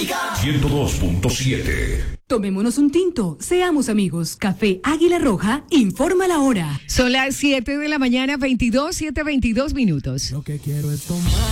Mega 102.7. Tomémonos un tinto, seamos amigos. Café Águila Roja informa la hora. Son las 7 de la mañana, 7:22 minutos. Lo que quiero es tomar.